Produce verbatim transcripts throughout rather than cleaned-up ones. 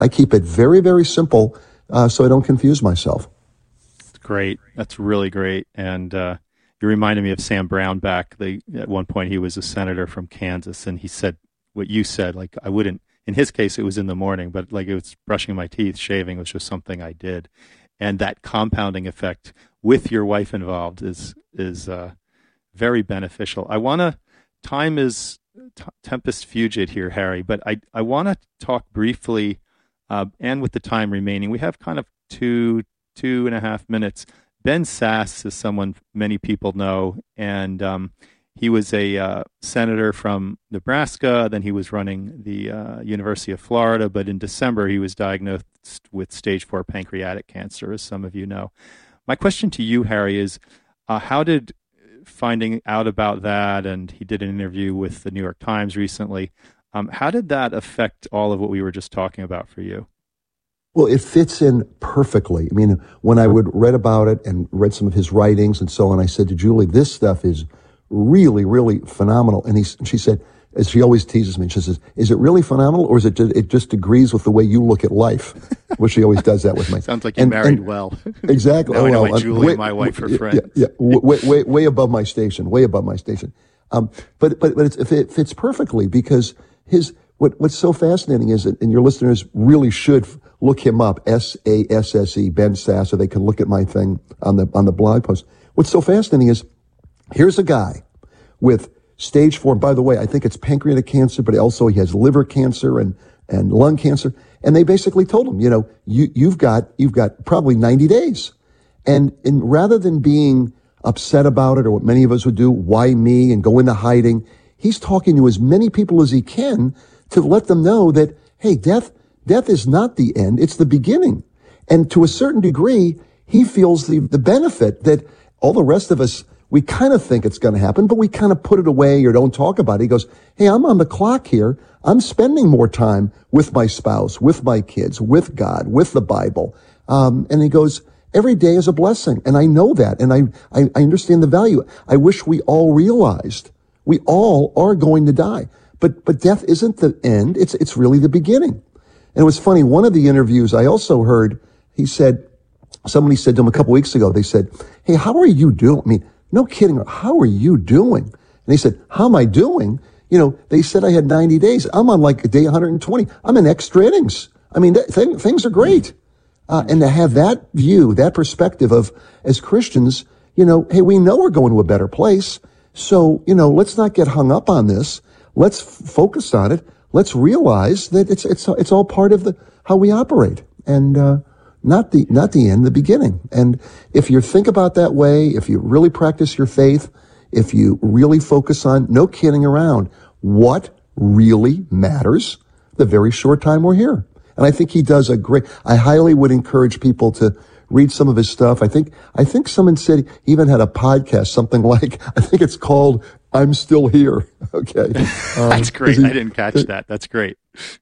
I keep it very, very simple uh, so I don't confuse myself. That's great. That's really great. And uh, you reminded me of Sam Brownback. They, at one point, he was a senator from Kansas, and he said what you said. Like, I wouldn't, in his case, it was in the morning, but like it was brushing my teeth, shaving was just something I did. And that compounding effect with your wife involved is is uh, very beneficial. I want to, time is t- tempest fugit here, Harry, but I, I want to talk briefly, uh, and with the time remaining, we have kind of two, two and a half minutes. Ben Sasse is someone many people know, and um, he was a uh, senator from Nebraska. Then he was running the uh, University of Florida, but in December he was diagnosed with stage four pancreatic cancer, as some of you know. My question to you, Harry, is uh, how did finding out about that, and he did an interview with the New York Times recently, um, how did that affect all of what we were just talking about for you? Well, it fits in perfectly. I mean, when I would read about it and read some of his writings and so on, I said to Julie, this stuff is really, really phenomenal. And he, she said, as she always teases me, she says, is it really phenomenal, or is it just, it just agrees with the way you look at life? Well, she always does that with me. Sounds like you and, married and, well. Exactly. Now oh, I know well, why Julie way, and my wife are yeah, friends. Yeah, yeah. Way, way, way above my station, way above my station. Um, but, but, but it's, it fits perfectly because his, what, what's so fascinating is that, and your listeners really should look him up, S A S S E, Ben Sasse, so they can look at my thing on the, on the blog post. What's so fascinating is, here's a guy with stage four. By the way, I think it's pancreatic cancer, but also he has liver cancer and, and lung cancer. And they basically told him, you know, you, you've got, you've got probably ninety days. And, and rather than being upset about it, or what many of us would do, why me, and go into hiding, he's talking to as many people as he can to let them know that, hey, death, death is not the end, it's the beginning. And to a certain degree, he feels the, the benefit that all the rest of us, we kind of think it's going to happen, but we kind of put it away or don't talk about it. He goes, hey, I'm on the clock here. I'm spending more time with my spouse, with my kids, with God, with the Bible. Um, and he goes, every day is a blessing. And I know that. And I, I, I understand the value. I wish we all realized we all are going to die. But, but death isn't the end. It's, it's really the beginning. And it was funny. One of the interviews I also heard, he said, somebody said to him a couple weeks ago, they said, hey, how are you doing? I mean, no kidding. How are you doing? And he said, how am I doing? You know, they said I had ninety days. I'm on like day one hundred twenty. I'm in extra innings. I mean, th- th- things are great. Uh, and to have that view, that perspective of, as Christians, you know, hey, we know we're going to a better place. So, you know, let's not get hung up on this. Let's f- focus on it. Let's realize that it's, it's, it's all part of the, how we operate. And, uh, Not the, not the end, the beginning. And if you think about that way, if you really practice your faith, if you really focus on no kidding around, what really matters the very short time we're here. And I think he does a great, I highly would encourage people to read some of his stuff. I think, I think someone said he even had a podcast, something like, I think it's called I'm Still Here. Okay. Um, That's great. He, I didn't catch that. That's great.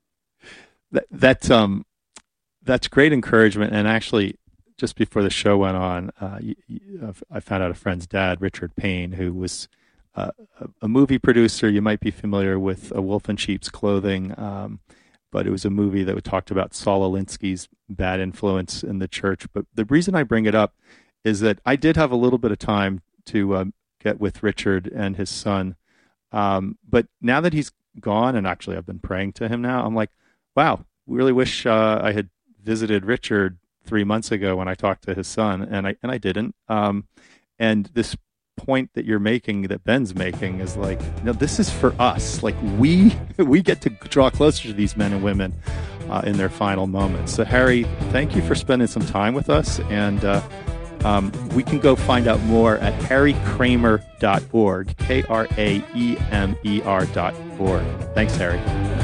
That, that, um, That's great encouragement. And actually, just before the show went on, uh, you, you, I found out a friend's dad, Richard Payne, who was uh, a, a movie producer. You might be familiar with A Wolf in Sheep's Clothing, um, but it was a movie that talked about Saul Alinsky's bad influence in the church. But the reason I bring it up is that I did have a little bit of time to uh, get with Richard and his son. Um, but now that he's gone, and actually I've been praying to him now, I'm like, wow, really wish uh, I had visited Richard three months ago when I talked to his son, and I and I didn't. Um, and this point that you're making, that Ben's making, is like, you know, this is for us. Like we we get to draw closer to these men and women uh, in their final moments. So Harry, thank you for spending some time with us, and uh, um, we can go find out more at harry kraemer dot org, K R A E M E R dot org. Thanks, Harry.